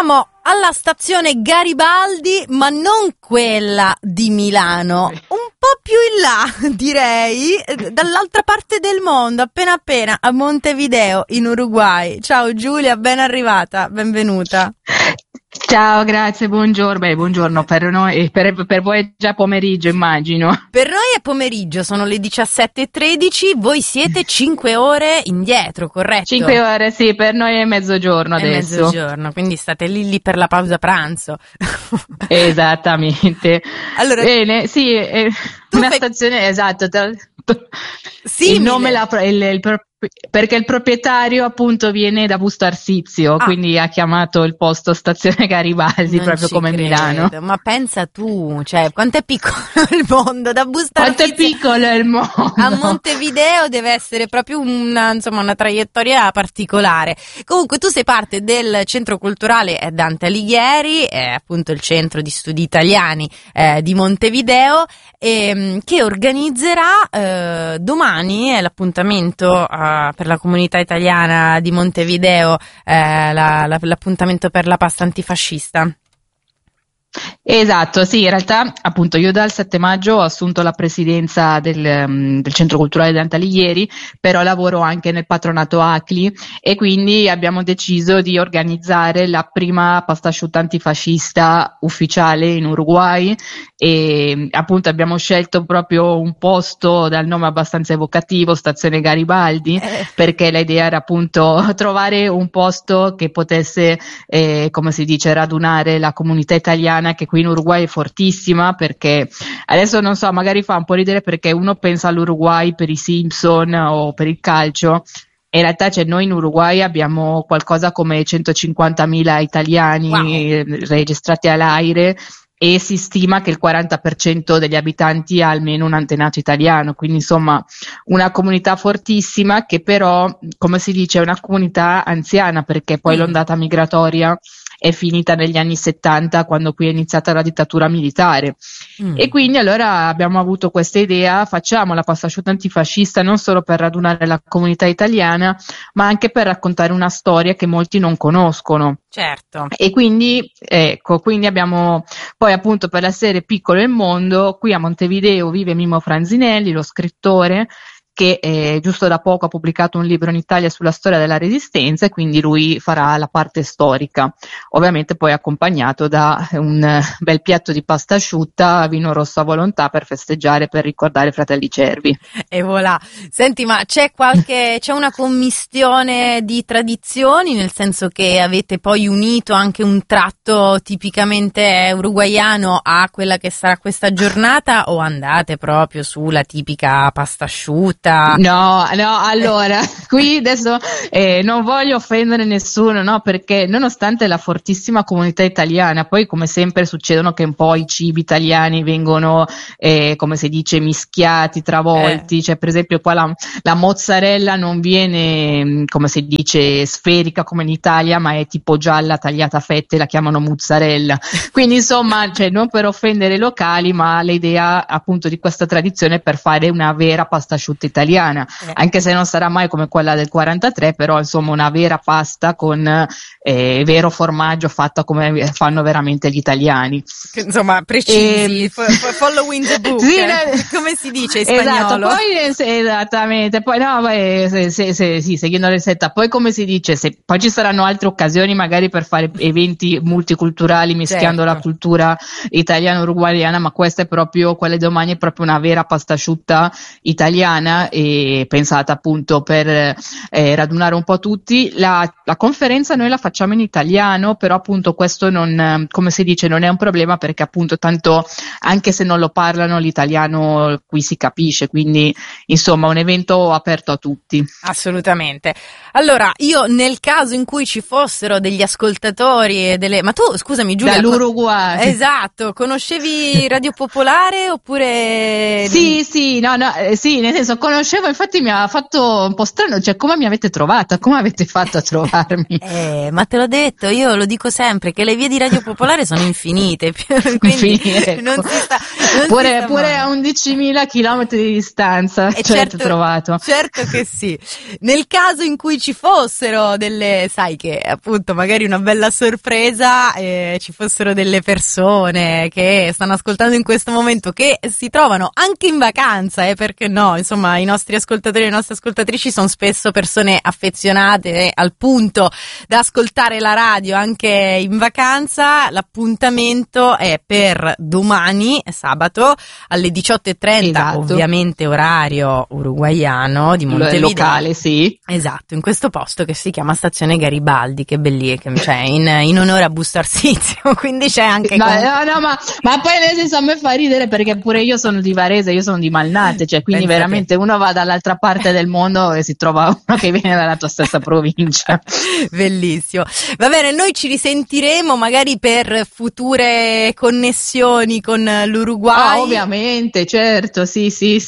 Siamo alla stazione Garibaldi, ma non quella di Milano, un po' più in là, direi, dall'altra parte del mondo, appena a Montevideo, in Uruguay. Ciao Giulia, ben arrivata, benvenuta. Ciao, grazie, buongiorno. Beh, buongiorno per noi, per voi è già pomeriggio, immagino. Per noi è pomeriggio, sono le 17:13, voi siete 5 ore indietro, corretto? 5 ore, sì, per noi è mezzogiorno adesso. È mezzogiorno, quindi state lì per la pausa pranzo. Esattamente. Allora, bene, sì, è una stazione, esatto. Simile. Il nome, perché il proprietario appunto viene da Busto Arsizio, quindi ha chiamato il posto stazione Garibaldi, non proprio come credo. Milano. Ma pensa tu, cioè, quanto è piccolo il mondo, da Busto Arsizio. Quanto è piccolo il mondo. A Montevideo deve essere proprio una traiettoria particolare. Comunque tu sei parte del centro culturale Dante Alighieri, appunto il centro di studi italiani di Montevideo, che organizzerà domani, è l'appuntamento per la comunità italiana di Montevideo, l'appuntamento per la pasta antifascista. Esatto, sì, in realtà appunto io dal 7 maggio ho assunto la presidenza del Centro Culturale Dante Alighieri, però lavoro anche nel patronato ACLI e quindi abbiamo deciso di organizzare la prima pasta asciutta antifascista ufficiale in Uruguay e appunto abbiamo scelto proprio un posto dal nome abbastanza evocativo, Stazione Garibaldi, perché l'idea era appunto trovare un posto che potesse, come si dice, radunare la comunità italiana che qui in Uruguay è fortissima, perché adesso non so, magari fa un po' ridere perché uno pensa all'Uruguay per i Simpson o per il calcio. In realtà noi in Uruguay abbiamo qualcosa come 150.000 italiani registrati all'AIRE e si stima che il 40% degli abitanti ha almeno un antenato italiano, quindi insomma una comunità fortissima che però, come si dice, è una comunità anziana perché poi l'ondata migratoria è finita negli anni 70 quando qui è iniziata la dittatura militare e quindi allora abbiamo avuto questa idea, facciamo la pasta asciutta antifascista non solo per radunare la comunità italiana ma anche per raccontare una storia che molti non conoscono. Certo. E quindi quindi abbiamo poi appunto per la serie Piccolo il mondo, qui a Montevideo vive Mimmo Franzinelli, lo scrittore che giusto da poco ha pubblicato un libro in Italia sulla storia della Resistenza e quindi lui farà la parte storica, ovviamente poi accompagnato da un bel piatto di pasta asciutta, vino rosso a volontà per festeggiare, per ricordare Fratelli Cervi. E voilà. Senti, ma c'è una commistione di tradizioni, nel senso che avete poi unito anche un tratto tipicamente uruguaiano a quella che sarà questa giornata, o andate proprio sulla tipica pasta asciutta? No, allora, qui adesso non voglio offendere nessuno, no, perché nonostante la fortissima comunità italiana, poi come sempre succedono che un po' i cibi italiani vengono, come si dice, mischiati, travolti, cioè per esempio qua la mozzarella non viene, come si dice, sferica come in Italia, ma è tipo gialla tagliata a fette, la chiamano mozzarella, quindi insomma, cioè, non per offendere i locali, ma l'idea appunto di questa tradizione è per fare una vera pasta asciutta italiana, anche se non sarà mai come quella del 43, però insomma una vera pasta con vero formaggio fatta come fanno veramente gli italiani. Insomma, precisi, following the book, sì, come si dice in spagnolo. Esatto, poi esattamente, poi seguendo la ricetta, poi come si dice, poi ci saranno altre occasioni magari per fare eventi multiculturali mischiando la cultura italiano-uruguayana, ma questa è proprio, quella di domani è proprio una vera pasta asciutta italiana e pensata appunto per radunare un po' tutti. La conferenza noi la facciamo in italiano, però appunto questo non, come si dice, non è un problema perché appunto tanto anche se non lo parlano l'italiano qui si capisce, quindi insomma un evento aperto a tutti. Assolutamente. Allora, io nel caso in cui ci fossero degli ascoltatori ma tu, scusami Giulia, dall'Uruguay. Esatto, conoscevi Radio Popolare oppure? Sì, nel senso conoscevo, infatti mi ha fatto un po' strano, cioè come mi avete trovata? Come avete fatto a trovarmi? Ma te l'ho detto, io lo dico sempre, che le vie di Radio Popolare sono infinite, quindi Ecco. non si sta Pure mai. a 11.000 chilometri di distanza, E cioè certo, ti ho trovato. certo che sì. Nel caso in cui ci fossero delle, sai che appunto magari una bella sorpresa, ci fossero delle persone che stanno ascoltando in questo momento, che si trovano anche in vacanza, perché no? Insomma, i nostri ascoltatori e le nostre ascoltatrici sono spesso persone affezionate al punto da ascoltare la radio anche in vacanza. L'appuntamento è per domani, sabato, alle 18:30, Esatto. ovviamente orario uruguaiano di Montevideo. Locale, sì. Esatto, in questo posto che si chiama Stazione Garibaldi, che bellissimo, cioè in onore a Busto Arsizio, quindi c'è anche No, ma poi nel senso a me fa ridere perché pure io sono di Varese, io sono di Malnate, cioè quindi Pensate. veramente uno va dall'altra parte del mondo e si trova uno che viene dalla tua stessa provincia. Bellissimo. Va bene, noi ci risentiremo magari per future connessioni con l'Uruguay. Ovviamente, certo, sì.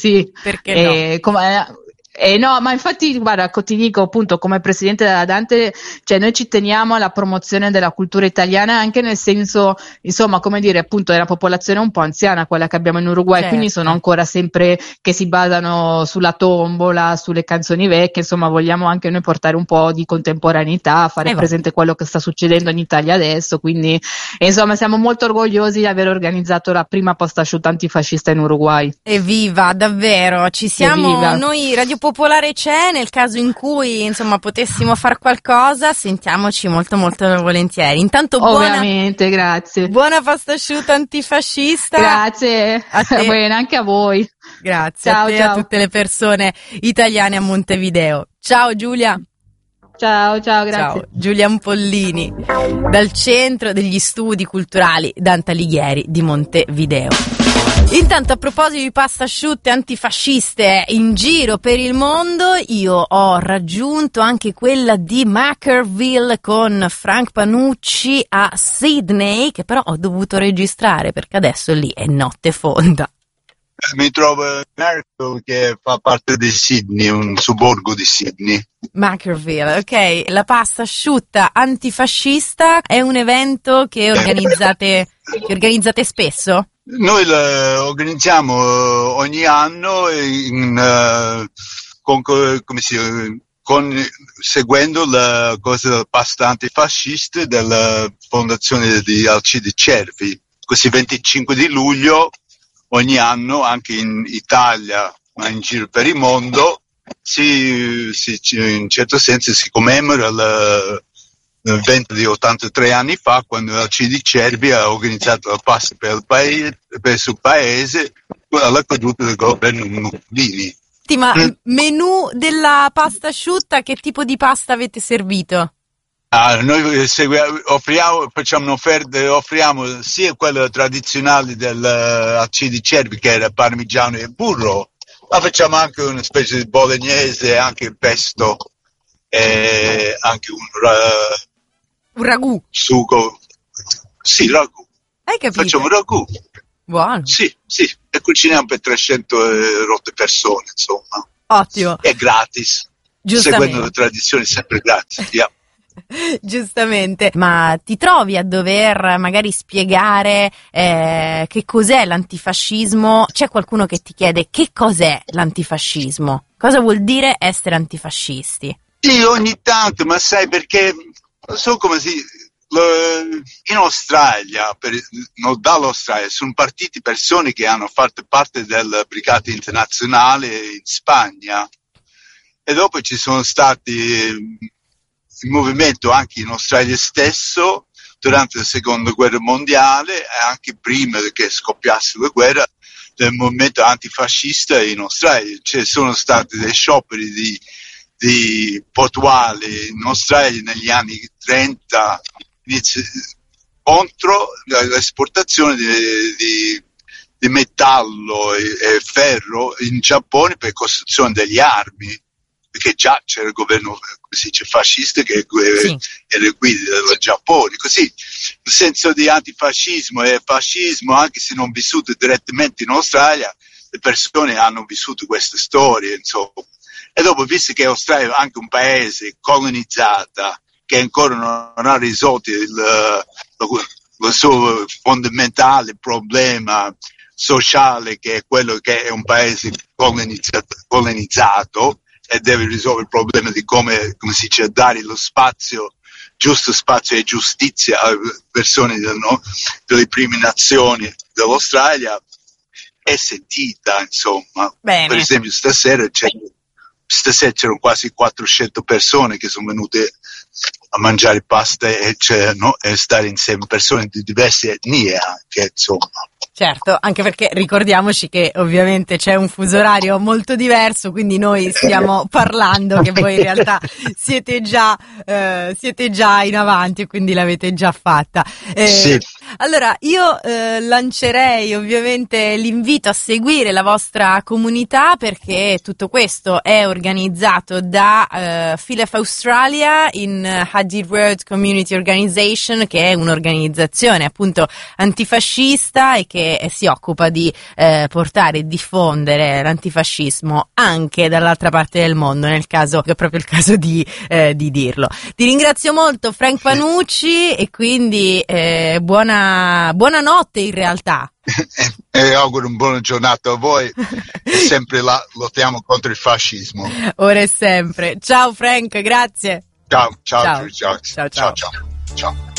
Perché no? No, ma infatti, guarda, ti dico appunto, come presidente della Dante, cioè noi ci teniamo alla promozione della cultura italiana, anche nel senso, insomma, come dire, appunto, è una popolazione un po' anziana quella che abbiamo in Uruguay, Certo. quindi sono ancora sempre che si basano sulla tombola, sulle canzoni vecchie, insomma, vogliamo anche noi portare un po' di contemporaneità, fare presente quello che sta succedendo in Italia adesso, quindi, insomma, siamo molto orgogliosi di aver organizzato la prima posta asciutta antifascista in Uruguay. Evviva, davvero, ci siamo, Evviva. noi Radio Popolare c'è, nel caso in cui insomma potessimo far qualcosa, sentiamoci molto molto volentieri. Intanto Ovviamente, grazie. Buona pasta asciutta antifascista. Grazie, a te. Bene, anche a voi. Grazie Ciao, a te e ciao. a tutte le persone italiane a Montevideo. Ciao Giulia. Ciao, grazie. Ciao, Giulia Ampollini, dal Centro degli Studi Culturali Dante Alighieri di Montevideo. Intanto, a proposito di pasta asciutte antifasciste in giro per il mondo, io ho raggiunto anche quella di Mackerville con Frank Panucci a Sydney, che però ho dovuto registrare perché adesso lì è notte fonda. Mi trovo a Mackerville, che fa parte di Sydney, un sobborgo di Sydney. Mackerville, ok. La pasta asciutta antifascista è un evento che organizzate spesso? Noi lo organizziamo ogni anno seguendo la cosa della pasta antifascista della fondazione di Alcide Cervi. Così 25 di luglio ogni anno, anche in Italia, ma in giro per il mondo, in un certo senso si commemora l'evento di 83 anni fa, quando Alcide Cervi ha organizzato la pasta per il suo paese alla caduta del governo Mussolini. Ma menù della pasta asciutta, che tipo di pasta avete servito? Noi facciamo un'offerta, offriamo sia quella tradizionale dell'Alcide Cervi, che era parmigiano e burro, ma facciamo anche una specie di bolognese, anche il pesto, e anche un ragù. Sugo. Sì, ragù. Hai capito? Facciamo ragù. Buono. Sì, e cuciniamo per 300 rotte persone, insomma. Ottimo. È gratis. Seguendo le tradizioni, sempre gratis. Yeah. Giustamente, ma ti trovi a dover magari spiegare che cos'è l'antifascismo? C'è qualcuno che ti chiede che cos'è l'antifascismo? Cosa vuol dire essere antifascisti? Sì, ogni tanto, ma sai perché, non so come in Australia, dall'Australia, sono partiti persone che hanno fatto parte della Brigata Internazionale in Spagna, e dopo ci sono stati il movimento anche in Australia stesso durante la seconda guerra mondiale, e anche prima che scoppiasse la guerra, del movimento antifascista in Australia. Ci sono stati dei scioperi di portuali in Australia negli anni 30 contro l'esportazione di metallo e ferro in Giappone per costruzione degli armi, perché già c'era il governo, come si dice, fascista, che era guida del Giappone. Così il senso di antifascismo e fascismo, anche se non vissuto direttamente in Australia, le persone hanno vissuto queste storie, insomma. E dopo, visto che l'Australia è anche un paese colonizzata, che ancora non ha risolto il suo fondamentale problema sociale, che è quello che è un paese colonizzato, e deve risolvere il problema di come si dice, dare lo spazio, giusto spazio e giustizia alle persone delle prime nazioni dell'Australia, è sentita, insomma. Bene. Per esempio stasera c'erano quasi 400 persone che sono venute a mangiare pasta e stare insieme, persone di diverse etnie anche, insomma. Certo, anche perché ricordiamoci che ovviamente c'è un fuso orario molto diverso, quindi noi stiamo parlando che voi in realtà siete già in avanti e quindi l'avete già fatta. Sì. Allora, io lancerei ovviamente l'invito a seguire la vostra comunità, perché tutto questo è organizzato da Philep Australia in Hadid Road Community Organization, che è un'organizzazione appunto antifascista e che si occupa di portare e diffondere l'antifascismo anche dall'altra parte del mondo, è proprio il caso di dirlo. Ti ringrazio molto, Frank Panucci, e quindi buonanotte in realtà. E auguro una buona giornata a voi e sempre lottiamo contro il fascismo. Ora e sempre. Ciao Frank, grazie. Ciao. Ciao.